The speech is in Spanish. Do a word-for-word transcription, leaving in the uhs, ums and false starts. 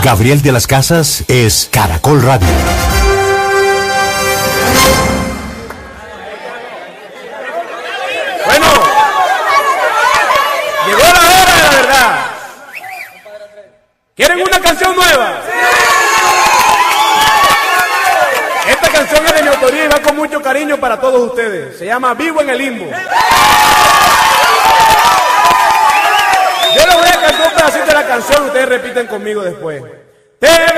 Gabriel de las Casas es Caracol Radio. Bueno, llegó la hora de la verdad. ¿Quieren una canción nueva? Esta canción es de mi autoría y va con mucho cariño para todos ustedes. Se llama Vivo en el Limbo. Yo les voy a cantar un pedacito de la canción, ustedes repiten conmigo después. Te